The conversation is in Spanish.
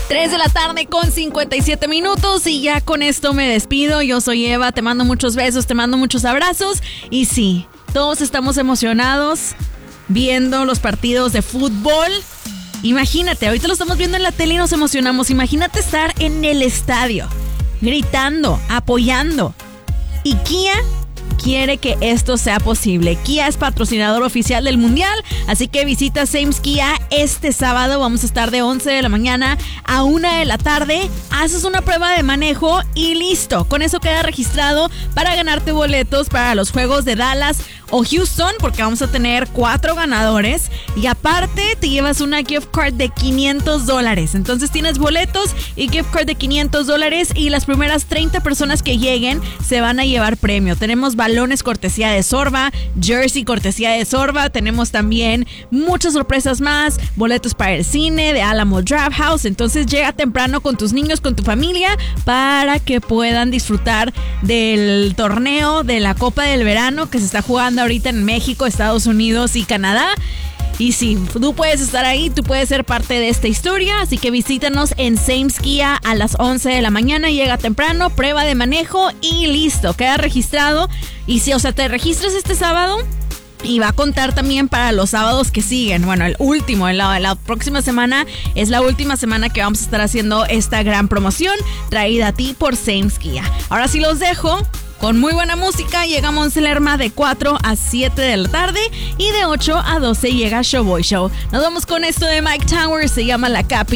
3 de la tarde con 57 minutos y ya con esto me despido. Yo soy Eva, te mando muchos besos, te mando muchos abrazos. Y sí, todos estamos emocionados viendo los partidos de fútbol. Imagínate, ahorita lo estamos viendo en la tele y nos emocionamos. Imagínate estar en el estadio, gritando, apoyando. Y Kia quiere que esto sea posible. Kia es patrocinador oficial del Mundial, así que visita Sames Kia este sábado. Vamos a estar de 11 de la mañana a 1 de la tarde. Haces una prueba de manejo y listo. Con eso queda registrado para ganarte boletos para los juegos de Dallas o Houston, porque vamos a tener 4 ganadores. Y aparte te llevas una gift card de $500. Entonces tienes boletos y gift card de $500 y las primeras 30 personas que lleguen se van a llevar premio. Tenemos balones cortesía de Sorba, jersey cortesía de Sorba. Tenemos también muchas sorpresas más, boletos para el cine de Alamo Drafthouse. Entonces llega temprano con tus niños, con tu familia, para que puedan disfrutar del torneo de la Copa del Verano que se está jugando ahorita en México, Estados Unidos y Canadá. Y sí, tú puedes estar ahí, tú puedes ser parte de esta historia, así que visítanos en Sames Kia a las 11 de la mañana, llega temprano, prueba de manejo y listo, queda registrado. Y si, te registras este sábado y va a contar también para los sábados que siguen. Bueno, el último, la próxima semana es la última semana que vamos a estar haciendo esta gran promoción traída a ti por Sames Kia. Ahora sí los dejo con muy buena música. Llega Monse Lerma de 4 a 7 de la tarde y de 8 a 12 llega Showboy Show. Nos vamos con esto de Mike Towers, se llama La Capi.